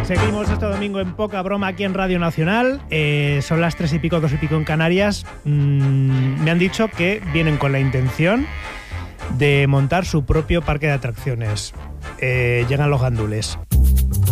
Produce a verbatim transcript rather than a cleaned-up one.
Seguimos este domingo en Poca Broma aquí en Radio Nacional. Eh, son las tres y pico, dos y pico en Canarias. Mm, me han dicho que vienen con la intención de montar su propio parque de atracciones. Eh, llegan los gandules.